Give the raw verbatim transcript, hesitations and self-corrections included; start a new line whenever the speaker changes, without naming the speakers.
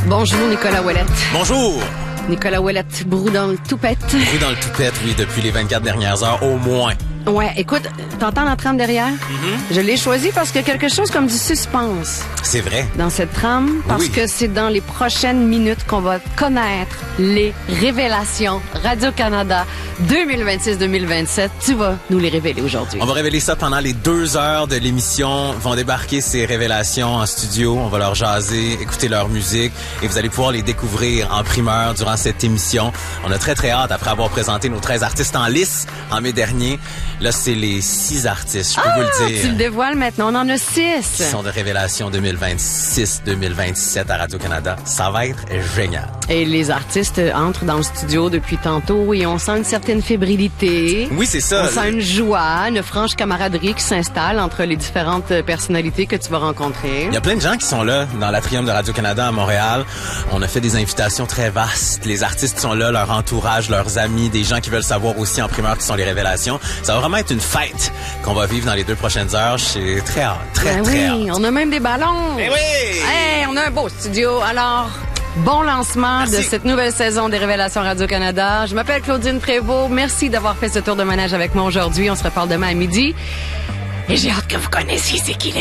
Bonjour, Nicolas Ouellette.
Bonjour.
Nicolas Ouellette, brou dans le toupette.
Brou dans le toupette, oui, depuis les vingt-quatre dernières heures, au moins.
Ouais, écoute, t'entends la trame derrière?
Mm-hmm.
Je l'ai choisi parce qu'il y a quelque chose comme du suspense.
C'est vrai.
Dans cette trame, parce
oui.
que c'est dans les prochaines minutes qu'on va connaître les révélations Radio-Canada deux mille vingt-six deux mille vingt-sept. Tu vas nous les révéler aujourd'hui.
On va révéler ça pendant les deux heures de l'émission. Vont débarquer ces révélations en studio. On va leur jaser, écouter leur musique et vous allez pouvoir les découvrir en primeur durant cette émission. On a très, très hâte, après avoir présenté nos treize artistes en lice en mai dernier. Là, c'est les six artistes, je peux
ah,
vous le dire.
Tu le dévoiles maintenant, on en a six.
Qui sont de révélation deux mille vingt-six deux mille vingt-sept à Radio-Canada. Ça va être génial.
Et les artistes entrent dans le studio depuis tantôt et on sent une certaine fébrilité.
Oui, c'est ça.
On sent une joie, une franche camaraderie qui s'installe entre les différentes personnalités que tu vas rencontrer.
Il y a plein de gens qui sont là dans l'atrium de Radio-Canada à Montréal. On a fait des invitations très vastes. Les artistes sont là, leur entourage, leurs amis, des gens qui veulent savoir aussi en primeur qui sont les révélations. Ça va vraiment être une fête qu'on va vivre dans les deux prochaines heures. J'ai très hâte, très,
ben
très
oui,
hâte.
On a même des ballons.
Ben oui!
Hey, on a un beau studio. Alors, bon lancement
Merci.
de cette nouvelle saison des Révélations Radio-Canada. Je m'appelle Claudine Prévost. Merci d'avoir fait ce tour de manège avec moi aujourd'hui. On se reparle demain à midi. Et j'ai hâte que vous connaissiez c'est qui les